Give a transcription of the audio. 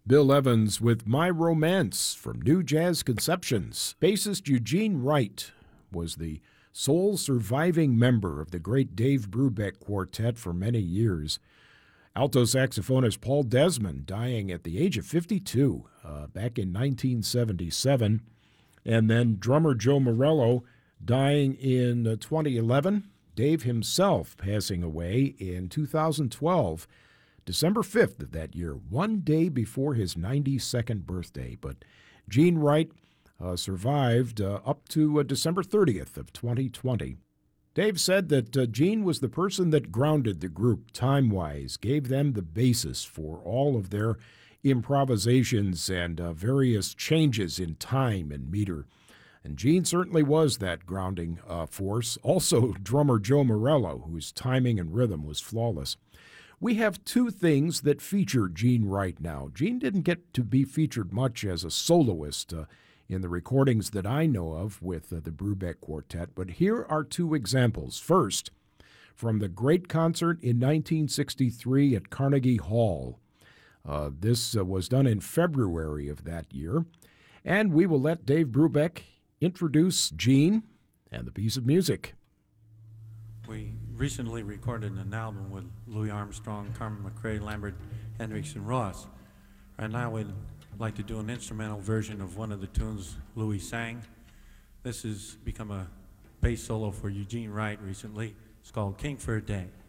Bill Evans with My Romance from New Jazz Conceptions. Bassist Eugene Wright was the sole surviving member of the great Dave Brubeck Quartet for many years. Alto saxophonist Paul Desmond dying at the age of 52 back in 1977. And then drummer Joe Morello dying in 2011. Dave himself passing away in 2012. December 5th of that year, one day before his 92nd birthday. But Gene Wright survived up to December 30th of 2020. Dave said that Gene was the person that grounded the group time-wise, gave them the basis for all of their improvisations and various changes in time and meter. And Gene certainly was that grounding force. Also, drummer Joe Morello, whose timing and rhythm was flawless. We have two things that feature Gene right now. Gene didn't get to be featured much as a soloist in the recordings that I know of with the Brubeck Quartet, but here are two examples. First, from the great concert in 1963 at Carnegie Hall. This was done in February of that year, and we will let Dave Brubeck introduce Gene and the piece of music. We recently recorded an album with Louis Armstrong, Carmen McRae, Lambert, Hendricks, and Ross. Right now we'd like to do an instrumental version of one of the tunes Louis sang. This has become a bass solo for Eugene Wright recently. It's called King for a Day.